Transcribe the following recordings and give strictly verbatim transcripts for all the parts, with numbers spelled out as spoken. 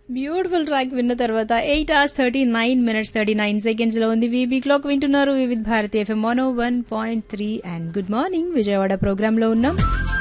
Beautiful track విన్న తర్వాత eight hours thirty nine minutes thirty nine seconds లో ఉంది వీబీ క్లాక్. వింటున్నారు Vividh Bharati FM one one point three and good morning Vijayawada programme లో ఉన్నాం.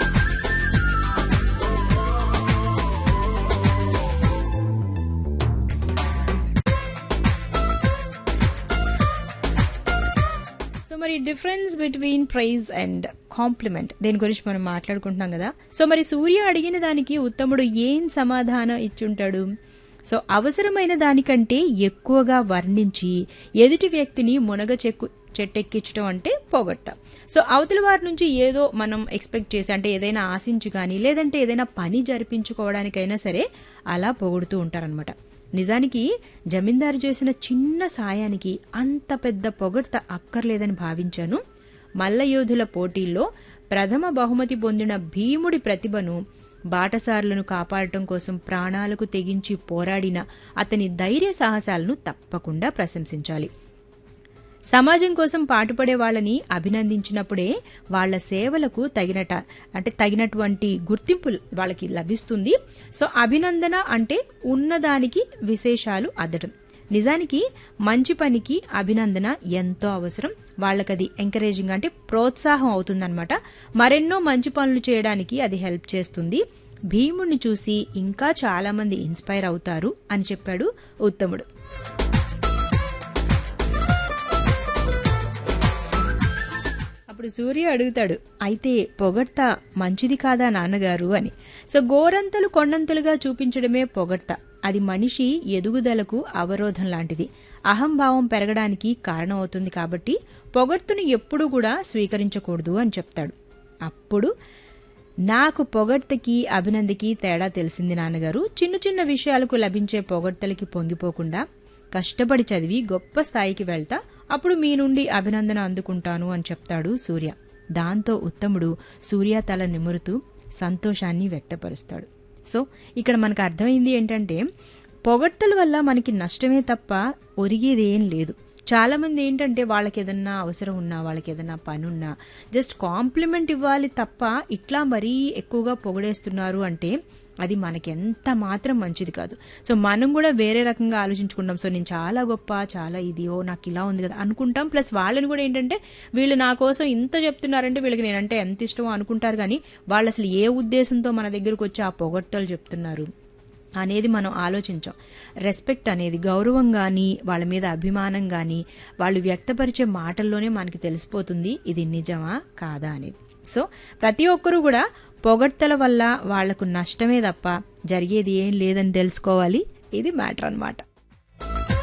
సో మరి difference between praise and complement దేని గురించి మనం మాట్లాడుకుంటున్నాం కదా. సో మరి సూర్య అడిగిన దానికి ఉత్తముడు ఏం సమాధానం ఇచ్చుంటాడు? సో అవసరమైన దానికంటే ఎక్కువగా వర్ణించి ఎదుటి వ్యక్తిని మునగ చెక్కు చెట్టెక్కించడం అంటే పొగట్ట. సో అవతల వారి నుంచి ఏదో మనం ఎక్స్పెక్ట్ చేసి అంటే ఏదైనా ఆశించి కానీ లేదంటే ఏదైనా పని జరిపించుకోవడానికైనా సరే అలా పొగుడుతూ ఉంటారనమాట. నిజానికి జమీందారు చేసిన చిన్న సాయానికి అంత పెద్ద పొగడ్త అక్కర్లేదని భావించాను. మల్లయోధుల పోటీల్లో ప్రథమ బహుమతి పొందిన భీముడి ప్రతిభను, బాటసారులను కాపాడటం కోసం ప్రాణాలకు తెగించి పోరాడిన అతని ధైర్య సాహసాలను తప్పకుండా ప్రశంసించాలి. సమాజం కోసం పాటుపడే వాళ్ళని అభినందించినప్పుడే వాళ్ల సేవలకు తగినట అంటే తగినటువంటి గుర్తింపు వాళ్ళకి లభిస్తుంది. సో అభినందన అంటే ఉన్నదానికి విశేషాలు అద్దడం. నిజానికి మంచి పనికి అభినందన ఎంతో అవసరం. వాళ్ళకది ఎంకరేజింగ్ అంటే ప్రోత్సాహం అవుతుందన్నమాట. మరెన్నో మంచి పనులు చేయడానికి అది హెల్ప్ చేస్తుంది. భీముడిని చూసి ఇంకా చాలా మంది ఇన్స్పైర్ అవుతారు అని చెప్పాడు ఉత్తముడు. అప్పుడు సూర్య అడుగుతాడు, అయితే పొగడ్త మంచిది కాదా నాన్నగారు అని. సో గోరంతలు కొండంతలుగా చూపించడమే పొగడ్త. అది మనిషి ఎదుగుదలకు అవరోధం లాంటిది. అహంభావం పెరగడానికి కారణమవుతుంది. కాబట్టి పొగడ్తను ఎప్పుడూ కూడా స్వీకరించకూడదు అని చెప్తాడు. అప్పుడు నాకు పొగడ్తకి అభినందకి తేడా తెలిసింది నాన్నగారు. చిన్న చిన్న విషయాలకు లభించే పొగడ్తలకి పొంగిపోకుండా కష్టపడి చదివి గొప్ప స్థాయికి వెళ్తా, అప్పుడు మీ నుండి అభినందన అందుకుంటాను అని చెప్తాడు సూర్య. దాంతో ఉత్తముడు సూర్య తల నిమురుతూ సంతోషాన్ని వ్యక్తపరుస్తాడు. సో ఇక్కడ మనకు అర్థమైంది ఏంటంటే పొగడ్తల వల్ల మనకి నష్టమే తప్ప ఒరిగేది ఏం లేదు. చాలా మంది ఏంటంటే వాళ్ళకి ఏదన్నా అవసరం ఉన్నా వాళ్ళకి ఏదన్నా పని ఉన్నా జస్ట్ కాంప్లిమెంట్ ఇవ్వాలి తప్ప ఇట్లా మరీ ఎక్కువగా పొగడేస్తున్నారు అంటే అది మనకి ఎంత మాత్రం మంచిది కాదు. సో మనం కూడా వేరే రకంగా ఆలోచించుకుంటాం. సో నేను చాలా గొప్ప, చాలా ఇది, ఓ నాకు ఇలా ఉంది కదా అనుకుంటాం. ప్లస్ వాళ్ళని కూడా ఏంటంటే వీళ్ళు నా కోసం ఇంత చెప్తున్నారంటే వీళ్ళకి నేనంటే ఎంత ఇష్టమో అనుకుంటారు. కానీ వాళ్ళు అసలు ఏ ఉద్దేశంతో మన దగ్గరకు వచ్చి ఆ పొగడ్తలు చెప్తున్నారు అనేది మనం ఆలోచించాం. రెస్పెక్ట్ అనేది, గౌరవం కానీ వాళ్ళ మీద అభిమానం కానీ వాళ్ళు వ్యక్తపరిచే మాటల్లోనే మనకి తెలిసిపోతుంది ఇది నిజమా కాదా అనేది. సో ప్రతి ఒక్కరూ కూడా పొగడ్తల వల్ల వాళ్లకు నష్టమే తప్ప జరిగేది ఏం లేదని తెలుసుకోవాలి. ఇది మ్యాటర్ అన్నమాట.